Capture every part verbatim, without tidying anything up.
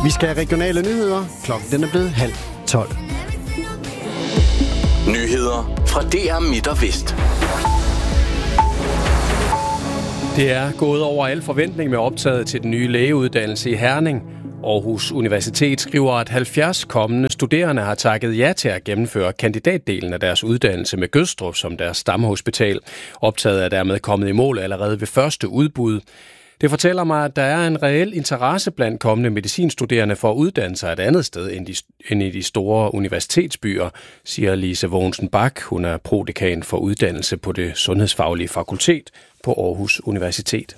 Vi skal have regionale nyheder. Klokken den er blevet halv tolv. Nyheder fra D R Midt og Vest. Det er gået over al forventning med optaget til den nye lægeuddannelse i Herning. Aarhus Universitet skriver, at halvfjerds kommende studerende har takket ja til at gennemføre kandidatdelen af deres uddannelse med Gødstrup som deres stamhospital. Optaget er dermed kommet i mål allerede ved første udbud. Det fortæller mig, at der er en reel interesse blandt kommende medicinstuderende for at uddanne sig et andet sted end, de, end i de store universitetsbyer, siger Lise Vognsen Bak. Hun er prodekan for uddannelse på det sundhedsfaglige fakultet på Aarhus Universitet.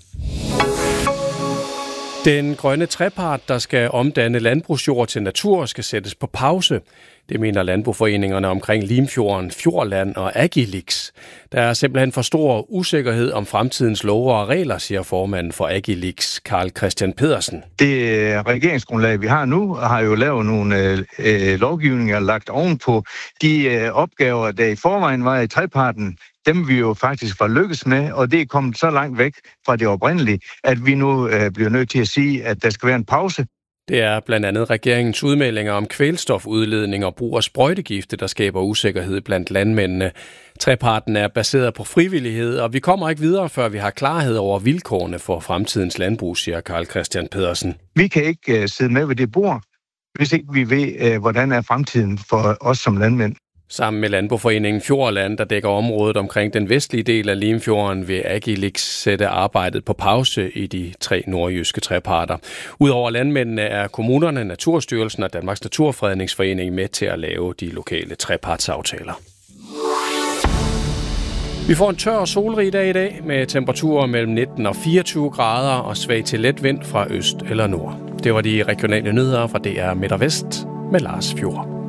Den grønne trepart, der skal omdanne landbrugsjord til natur, skal sættes på pause. Det mener landboforeningerne omkring Limfjorden, Fjordland og Agilix. Der er simpelthen for stor usikkerhed om fremtidens love og regler, siger formanden for Agilix, Carl Christian Pedersen. Det regeringsgrundlag, vi har nu, har jo lavet nogle øh, lovgivninger lagt ovenpå de øh, opgaver, der i forvejen var i treparten. Dem vi jo faktisk var lykkes med, og det er kommet så langt væk fra det oprindelige, at vi nu øh, bliver nødt til at sige, at der skal være en pause. Det er blandt andet regeringens udmeldinger om kvælstofudledning og brug af sprøjtegifte, der skaber usikkerhed blandt landmændene. Treparten er baseret på frivillighed, og vi kommer ikke videre, før vi har klarhed over vilkårene for fremtidens landbrug, siger Carl Christian Pedersen. Vi kan ikke uh, sidde med ved det bord, hvis ikke vi ved, uh, hvordan er fremtiden for os som landmænd. Sammen med Landboforeningen Fjordland, der dækker området omkring den vestlige del af Limfjorden, vil Agilix sætte arbejdet på pause i de tre nordjyske treparter. Udover landmændene er kommunerne, Naturstyrelsen og Danmarks Naturfredningsforening med til at lave de lokale trepartsaftaler. Vi får en tør og solrig dag i dag med temperaturer mellem nitten og fireogtyve grader og svag til let vind fra øst eller nord. Det var de regionale nyheder fra D R Midt og Vest med Lars Fjord.